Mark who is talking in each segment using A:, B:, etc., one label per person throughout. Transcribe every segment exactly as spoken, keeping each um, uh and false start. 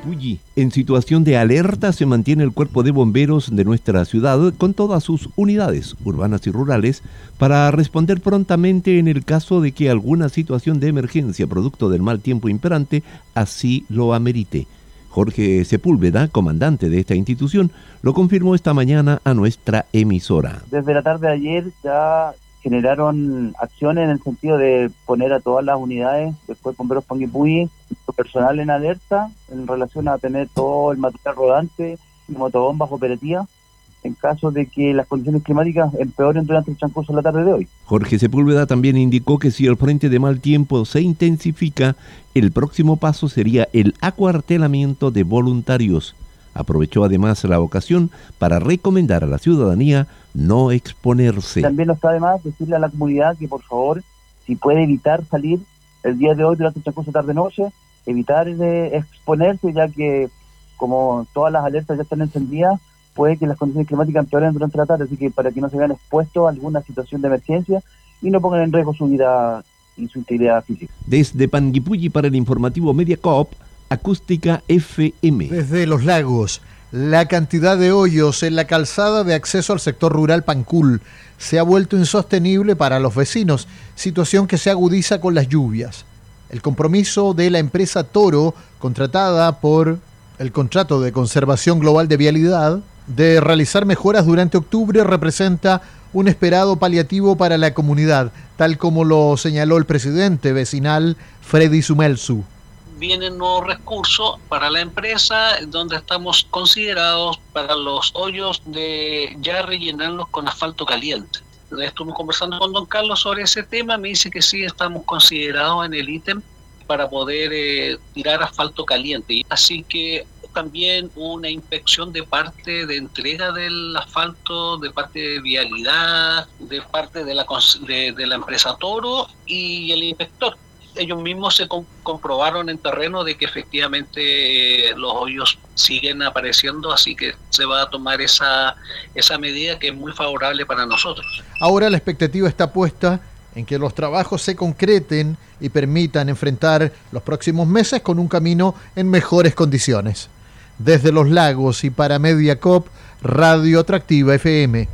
A: Panguipulli. En situación de alerta se mantiene el cuerpo de bomberos de nuestra ciudad con todas sus unidades urbanas y rurales para responder prontamente en el caso de que alguna situación de emergencia producto del mal tiempo imperante así lo amerite. Jorge Sepúlveda, comandante de esta institución, lo confirmó esta mañana a nuestra emisora.
B: Desde la tarde de ayer ya generaron acciones en el sentido de poner a todas las unidades del Cuerpo de Bomberos Panguipulli, personal en alerta en relación a tener todo el material rodante y motobombas operativas en caso de que las condiciones climáticas empeoren durante el transcurso de la tarde de hoy.
A: Jorge Sepúlveda también indicó que si el frente de mal tiempo se intensifica, el próximo paso sería el acuartelamiento de voluntarios. Aprovechó además la ocasión para recomendar a la ciudadanía no exponerse.
B: También no está de más decirle a la comunidad que por favor, si puede evitar salir el día de hoy durante el transcurso tarde-noche, evitar de exponerse, ya que como todas las alertas ya están encendidas, puede que las condiciones climáticas empeoren durante la tarde, así que para que no se vean expuestos a alguna situación de emergencia y no pongan en riesgo su vida y su integridad física.
A: Desde Panguipulli para el informativo Mediacoop, Acústica F M.
C: Desde Los Lagos, la cantidad de hoyos en la calzada de acceso al sector rural Pancul se ha vuelto insostenible para los vecinos, situación que se agudiza con las lluvias. El compromiso de la empresa Toro, contratada por el contrato de conservación global de vialidad, de realizar mejoras durante octubre representa un esperado paliativo para la comunidad, tal como lo señaló el presidente vecinal Freddy Sumelsu.
D: Vienen nuevos recursos para la empresa donde estamos considerados para los hoyos de ya rellenarlos con asfalto caliente. Estuvimos conversando con don Carlos sobre ese tema, me dice que sí estamos considerados en el ítem para poder eh, tirar asfalto caliente. Así que también una inspección de parte de entrega del asfalto, de parte de vialidad, de parte de la, de, de la empresa Toro y el inspector. Ellos mismos se com- comprobaron en terreno de que efectivamente eh, los hoyos siguen apareciendo, así que se va a tomar esa, esa medida que es muy favorable para nosotros.
C: Ahora la expectativa está puesta en que los trabajos se concreten y permitan enfrentar los próximos meses con un camino en mejores condiciones. Desde Los Lagos y para Mediacoop, Radio Atractiva F M.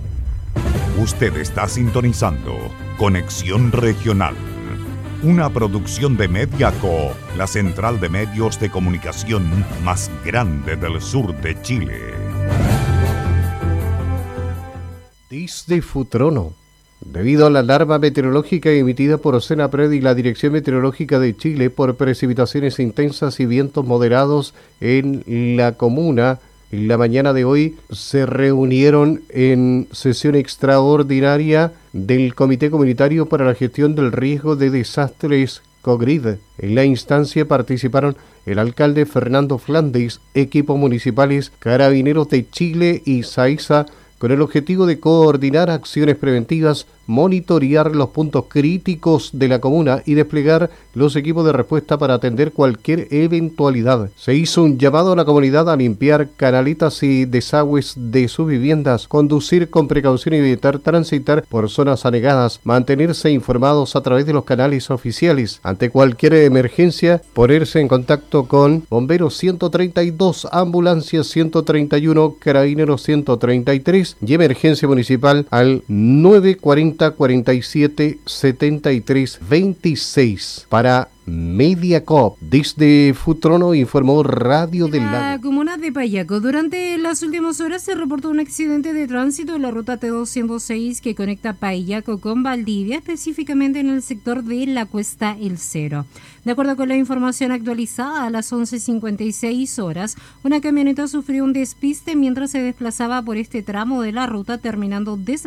E: Usted está sintonizando Conexión Regional, una producción de Mediacoop, la central de medios de comunicación más grande del sur de Chile.
F: Desde Futrono. Debido a la alarma meteorológica emitida por Ocenapred y la Dirección Meteorológica de Chile por precipitaciones intensas y vientos moderados en la comuna, en la mañana de hoy se reunieron en sesión extraordinaria del Comité Comunitario para la Gestión del Riesgo de Desastres COGRID. En la instancia participaron el alcalde Fernando Flandes, equipos municipales, Carabineros de Chile y SAISA, con el objetivo de coordinar acciones preventivas, monitorear los puntos críticos de la comuna y desplegar los equipos de respuesta para atender cualquier eventualidad. Se hizo un llamado a la comunidad a limpiar canaletas y desagües de sus viviendas, conducir con precaución y evitar transitar por zonas anegadas, mantenerse informados a través de los canales oficiales. Ante cualquier emergencia, ponerse en contacto con Bomberos ciento treinta y dos, Ambulancias ciento treinta y uno, Carabineros ciento treinta y tres y Emergencia Municipal al nueve cuarenta, cuarenta y siete, setenta y tres, veintiséis. Para Mediacoop, desde Futrono, informó Radio del Lago.
G: La comuna de Payaco, durante las últimas horas se reportó un accidente de tránsito en la ruta T doscientos seis que conecta Payaco con Valdivia, específicamente en el sector de la Cuesta El Cero. De acuerdo con la información actualizada, a las once cincuenta y seis horas, una camioneta sufrió un despiste mientras se desplazaba por este tramo de la ruta, terminando des